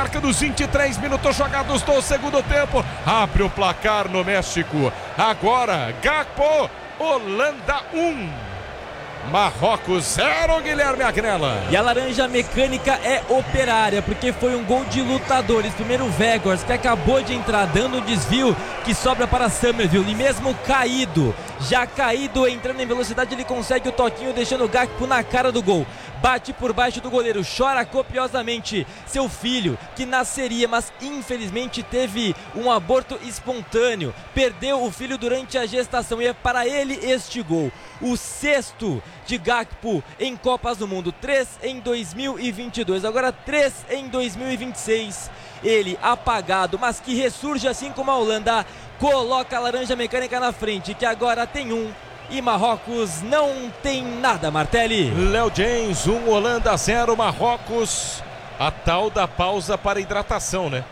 marca dos 23 minutos jogados do segundo tempo. Abre o placar no México. Agora, Gakpo, Holanda 1. Marrocos 0, Guilherme Agrela. E a laranja mecânica é operária, porque foi um gol de lutadores. Primeiro o Weghorst, que acabou de entrar, dando um desvio que sobra para Summerville. E mesmo caído, já caído, entrando em velocidade, ele consegue o toquinho, deixando o Gakpo na cara do gol. Bate por baixo do goleiro, chora copiosamente. Seu filho, que nasceria, mas infelizmente teve um aborto espontâneo. Perdeu o filho durante a gestação e é para ele este gol. O sexto de Gakpo em Copas do Mundo. 3 em 2022, agora 3 em 2026. Ele apagado, mas que ressurge assim como a Holanda. Coloca a laranja mecânica na frente, que agora tem 1. E Marrocos não tem nada, Martelli. Léo James, 1, Holanda 0, Marrocos. A tal da pausa para hidratação, né?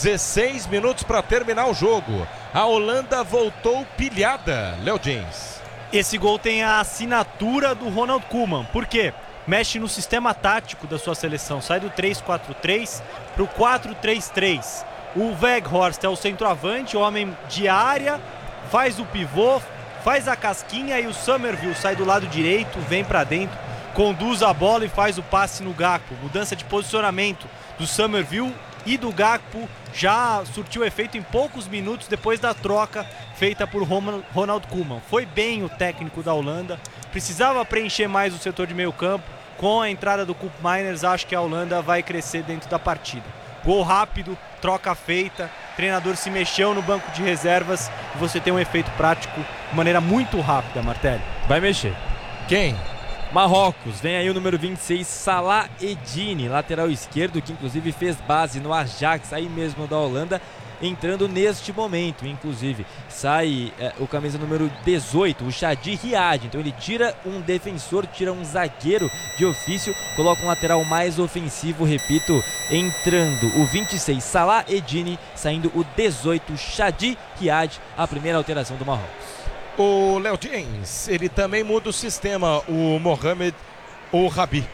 16 minutos para terminar o jogo. A Holanda voltou pilhada, Léo James. Esse gol tem a assinatura do Ronald Koeman. Por quê? Mexe no sistema tático da sua seleção. Sai do 3-4-3 para o 4-3-3. O Weghorst é o centroavante, homem de área, faz o pivô, faz a casquinha, e o Summerville sai do lado direito, vem para dentro, conduz a bola e faz o passe no Gakpo. Mudança de posicionamento do Summerville e do Gakpo já surtiu efeito em poucos minutos depois da troca feita por Ronald Koeman. Foi bem o técnico da Holanda, precisava preencher mais o setor de meio campo. Com a entrada do Koopmeiners, acho que a Holanda vai crescer dentro da partida. Gol rápido, troca feita, treinador se mexeu no banco de reservas e você tem um efeito prático de maneira muito rápida, Martelli. Vai mexer. Quem? Marrocos, vem aí o número 26, Salah Eddine, lateral esquerdo, que inclusive fez base no Ajax, aí mesmo da Holanda, entrando neste momento. Inclusive sai o camisa número 18, o Shadi Riad. Então ele tira um defensor, tira um zagueiro de ofício, coloca um lateral mais ofensivo, repito, entrando o 26, Salah Eddine, saindo o 18, Shadi Riad, a primeira alteração do Marrocos. O Léo James, ele também muda o sistema, o Mohamed ou Rabi.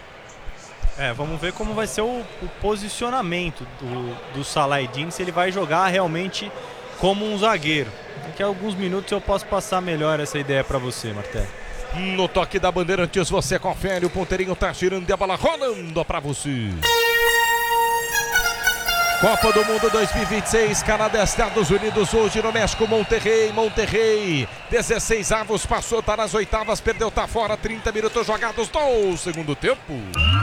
Vamos ver como vai ser o posicionamento do Salah Eddine, se ele vai jogar realmente como um zagueiro. Daqui a alguns minutos eu posso passar melhor essa ideia para você, Martelli. No toque da Bandeirantes você confere, o ponteirinho tá girando e a bola rolando para você. Copa do Mundo 2026, Canadá, Estados Unidos, hoje no México, Monterrey, 16 avos, passou, tá nas oitavas, perdeu, tá fora, 30 minutos jogados do segundo tempo.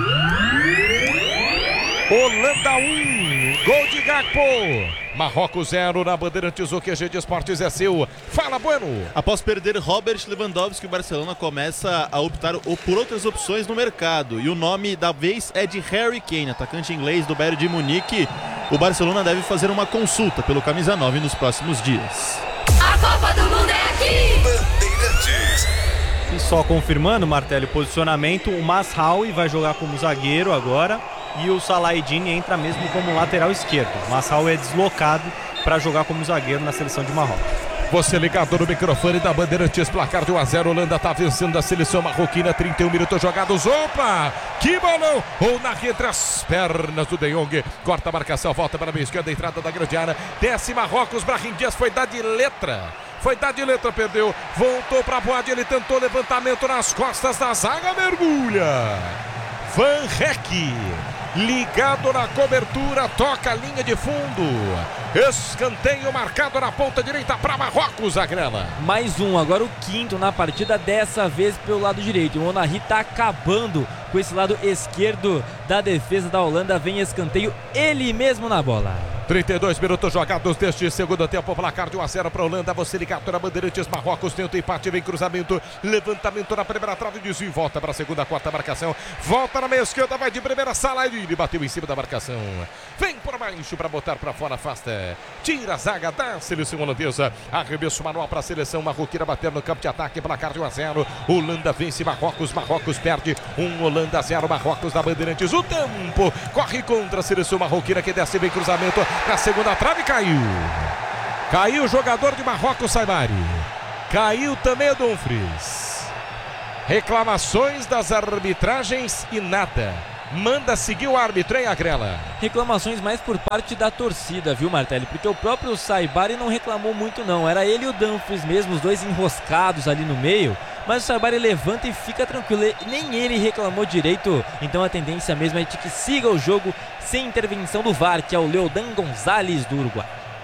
Holanda 1, gol de Gakpo. Marrocos 0 na Bandeirantes, o QG de Esportes é seu. Fala, Bueno. Após perder Robert Lewandowski, o Barcelona começa a optar por outras opções no mercado. E o nome da vez é de Harry Kane, atacante inglês do Bayern de Munique. O Barcelona deve fazer uma consulta pelo camisa 9 nos próximos dias. A Copa do Mundo é aqui! Bandeirantes. E só confirmando, Martelli, o posicionamento, o Mazraoui vai jogar como zagueiro agora. E o Salah Eddine entra mesmo como lateral esquerdo. O Mazraoui é deslocado para jogar como zagueiro na seleção de Marrocos. Você ligado no microfone da Bandeirantes, placar de 1-0, Holanda tá vencendo a seleção marroquina, 31 minutos jogados, opa, que bolão, ou na entre as pernas do De Jong, corta a marcação, volta para a meia esquerda, entrada da grande área, desce Marrocos, Brahim Dias foi dar de letra, perdeu, voltou para Boade, ele tentou levantamento nas costas da zaga, mergulha, Van Rek, ligado na cobertura, toca a linha de fundo, escanteio marcado na ponta direita para Marrocos, Agrela. Mais um, agora o quinto na partida, dessa vez pelo lado direito. O Onari está acabando com esse lado esquerdo da defesa da Holanda, vem escanteio, ele mesmo na bola. 32 minutos jogados deste segundo tempo, placar de 1-0 para a Holanda, você ligado na Bandeirantes, Marrocos tenta o empate, vem cruzamento, levantamento na primeira trave, desvio, volta para a segunda, quarta marcação, volta na meia esquerda, vai de primeira, Salah Eddine bateu em cima da marcação, vem por baixo para botar para fora, afasta, tira a zaga da seleção holandesa, arremesso manual para a seleção marroquina, bater no campo de ataque, placar de 1-0, Holanda vence Marrocos, Marrocos perde, Holanda 0, Marrocos na Bandeirantes, o tempo corre contra a seleção marroquina que desce, vem cruzamento, na segunda trave, caiu o jogador de Marrocos, Saibari, caiu também o Dumfries, reclamações das arbitragens e nada, manda seguir o árbitro, hein, Agrela? Reclamações mais por parte da torcida, viu, Martelli? Porque o próprio Saibari não reclamou muito não, era ele e o Dumfries mesmo, os dois enroscados ali no meio, mas o Saibari levanta e fica tranquilo, nem ele reclamou direito, então a tendência mesmo é de que siga o jogo sem intervenção do VAR, que é o Leodan Gonzalez do Uruguai.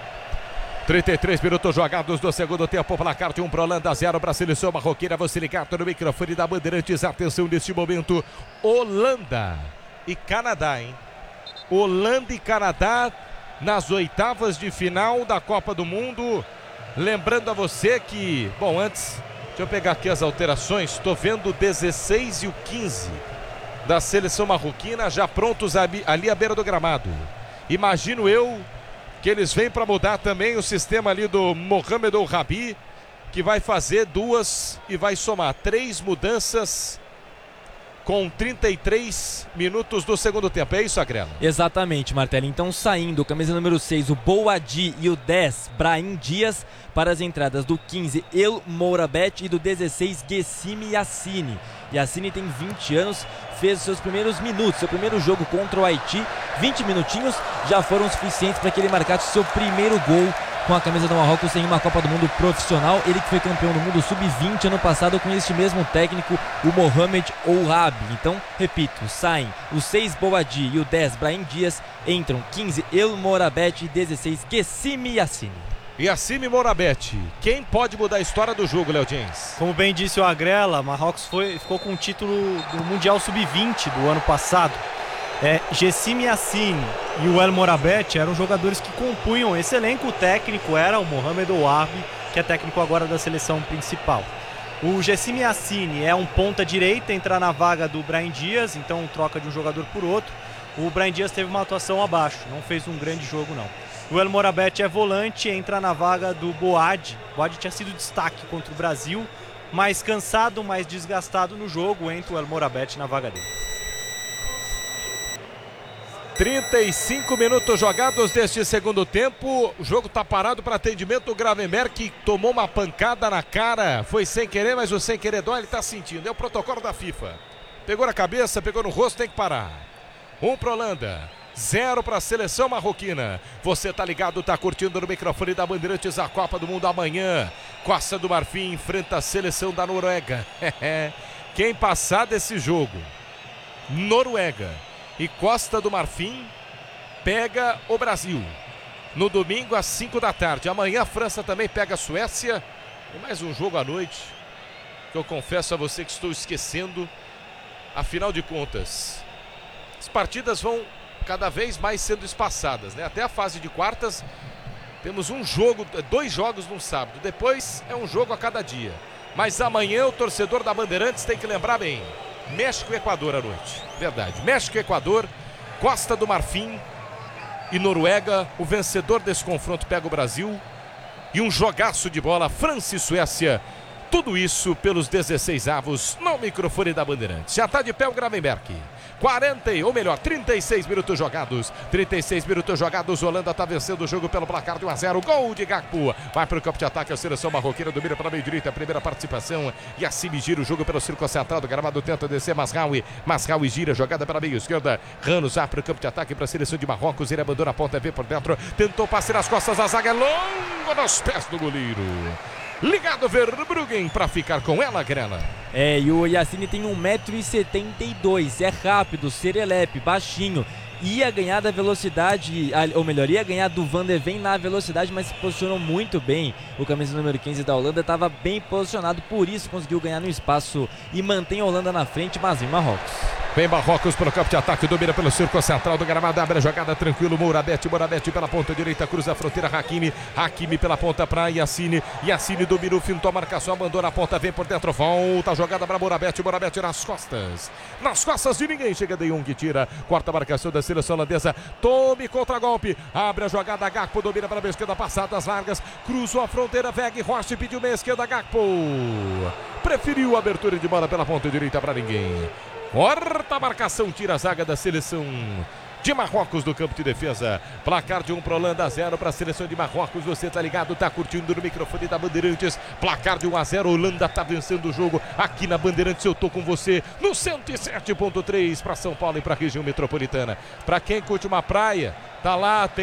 33 minutos jogados do segundo tempo, placar de 1 para Holanda, 0 para a seleção marroquina. Você ligado no microfone da Bandeirantes, atenção neste momento, Holanda e Canadá, hein? Holanda e Canadá nas oitavas de final da Copa do Mundo. Lembrando a você que, bom, antes, deixa eu pegar aqui as alterações, estou vendo o 16 e o 15 da seleção marroquina já prontos ali à beira do gramado. Imagino eu que eles vêm para mudar também o sistema ali do Mohamed El Rabi, que vai fazer 2 e vai somar 3 mudanças com 33 minutos do segundo tempo. É isso, Agrela? Exatamente, Martelli. Então, saindo, camisa número 6, o Boadi, e o 10, Brahim Dias, para as entradas do 15, El Mourabet, e do 16, Guessimi Yassine. Yassine tem 20 anos, fez seus primeiros minutos, seu primeiro jogo contra o Haiti, 20 minutinhos já foram suficientes para que ele marcasse seu primeiro gol com a camisa do Marrocos em uma Copa do Mundo profissional. Ele que foi campeão do mundo sub-20 ano passado com este mesmo técnico, o Mohamed Ouabi. Então, repito, saem o 6 Boadi e o 10 Brahim Dias, entram 15 El Mourabet e 16 Guessimi Yassine. Yassine Mourabet, quem pode mudar a história do jogo, Léo Jens? Como bem disse o Agrela, Marrocos ficou com o título do Mundial Sub-20 do ano passado. Guessimi Yassine e o El Mourabet eram jogadores que compunham esse elenco. O técnico era o Mohamed Ouabi, que é técnico agora da seleção principal. O Guessimi Yassine é um ponta-direita, entra na vaga do Brahim Dias, então troca de um jogador por outro. O Brahim Dias teve uma atuação abaixo, não fez um grande jogo não. O El Mourabet é volante, entra na vaga do Boadi. Boadi tinha sido destaque contra o Brasil, mais cansado, mais desgastado no jogo, entra o El Mourabet na vaga dele. 35 minutos jogados deste segundo tempo. O jogo está parado para atendimento. O Gravenberg, que tomou uma pancada na cara. Foi sem querer, mas o sem querer dói, ele está sentindo. É o protocolo da FIFA. Pegou na cabeça, pegou no rosto, tem que parar. 1 para Holanda, 0 para a seleção marroquina. Você tá ligado, tá curtindo no microfone da Bandeirantes a Copa do Mundo amanhã. Costa do Marfim enfrenta a seleção da Noruega. Quem passar desse jogo, Noruega e Costa do Marfim, pega o Brasil. No domingo às 5 da tarde. Amanhã a França também pega a Suécia. E mais um jogo à noite, que eu confesso a você que estou esquecendo. Afinal de contas, as partidas vão cada vez mais sendo espaçadas, né? Até a fase de quartas temos um jogo, 2 jogos no sábado. Depois é um jogo a cada dia. Mas amanhã o torcedor da Bandeirantes tem que lembrar bem: México e Equador à noite. Verdade, México e Equador, Costa do Marfim e Noruega. O vencedor desse confronto pega o Brasil. E um jogaço de bola, França e Suécia. Tudo isso pelos 16avos no microfone da Bandeirantes. Já está de pé o Gravenberg. 36 minutos jogados. 36 minutos jogados. Holanda está vencendo o jogo pelo placar de 1-0. Gol de Gakpo. Vai para o campo de ataque. A seleção marroquina domina para a meio direita. A primeira participação. E assim gira o jogo pelo círculo central do gramado. Tenta descer Mazraoui. Mazraoui gira. Jogada pela meio esquerda. Ramos vai para o campo de ataque para a seleção de Marrocos. Ele abandona a ponta. Vê por dentro. Tentou passe nas costas. A zaga é longa nos pés do goleiro. Ligado Verbruggen para ficar com ela, Grela. E o Yassine tem 1,72 m, é rápido, serelepe, baixinho. Ia ganhar da velocidade, ou melhor, ia ganhar do Van de Ven na velocidade, mas se posicionou muito bem. O camisa número 15 da Holanda estava bem posicionado, por isso conseguiu ganhar no espaço e mantém a Holanda na frente, mas em Marrocos. Vem Marrocos pelo campo de ataque, domina pelo círculo central do gramado, abre a jogada tranquilo, Mourabet pela ponta direita, cruza a fronteira, Hakimi pela ponta para Yassine domina o fintou a marcação, abandona a ponta, vem por dentro, volta a jogada para Mourabet nas costas de ninguém, chega De Jong, tira, corta a marcação da seleção holandesa, tome contra-golpe, abre a jogada, Gakpo domina para a esquerda, passadas largas, cruzou a fronteira, Weghorst pediu meia esquerda, Gakpo preferiu a abertura de bola pela ponta direita para ninguém. Corta a marcação, tira a zaga da seleção de Marrocos do campo de defesa. Placar de 1 para Holanda, 0 para a seleção de Marrocos. Você tá ligado, tá curtindo no microfone da Bandeirantes. Placar de 1-0, Holanda tá vencendo o jogo aqui na Bandeirantes. Eu tô com você no 107.3 para São Paulo e para a região metropolitana. Para quem curte uma praia, tá lá